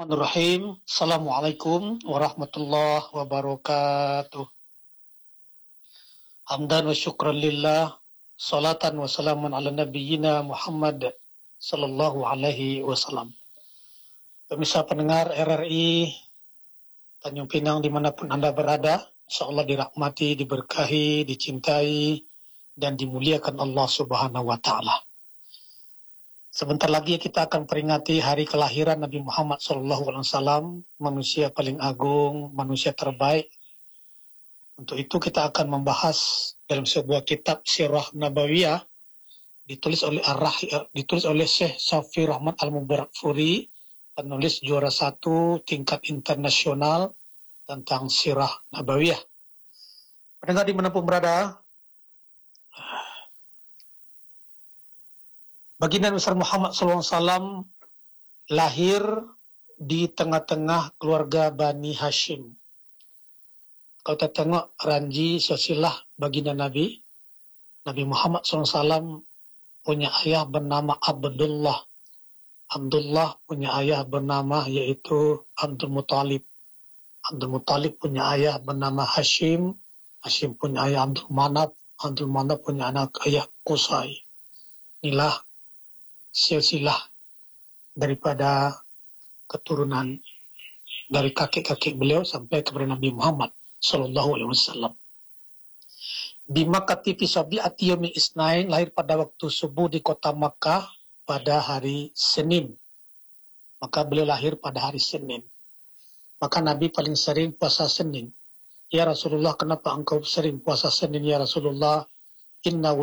Bismillahirrahmanirrahim. Assalamualaikum warahmatullahi wabarakatuh. Hamdan wa syukran lillah. Salatan wa salaman ala nabiyyina Muhammad sallallahu alaihi wasallam. Pemirsa pendengar RRI Tanjung Pinang dimanapun Anda berada, insyaallah dirahmati, diberkahi, dicintai, dan dimuliakan Allah subhanahu wa ta'ala. Sebentar lagi kita akan peringati hari kelahiran Nabi Muhammad SAW, manusia paling agung, manusia terbaik. Untuk itu kita akan membahas dalam sebuah kitab Sirah Nabawiyah ditulis oleh Syekh Safi Rahmat Al-Mubarakfuri, penulis juara 1 tingkat internasional tentang Sirah Nabawiyah. Pendengar dimanapun berada, Baginda besar Muhammad SAW lahir di tengah-tengah keluarga Bani Hashim. Kalau kita tengok ranji silsilah baginda Nabi Muhammad SAW punya ayah bernama Abdullah. Abdullah punya ayah bernama yaitu Abdul Muttalib. Abdul Muttalib punya ayah bernama Hashim. Hashim punya ayah Abdul Manaf. Abdul Manaf punya anak ayah Qusay. Inilah silsilah daripada keturunan dari kakek-kakek beliau sampai kepada Nabi Muhammad sallallahu alaihi wasallam. Di Makkah fi sabi'ati yaumil isnain, lahir pada waktu subuh di kota Makkah pada hari Senin. Maka beliau lahir pada hari Senin. Maka Nabi paling sering puasa Senin. Ya Rasulullah, kenapa engkau sering puasa Senin ya Rasulullah? Inna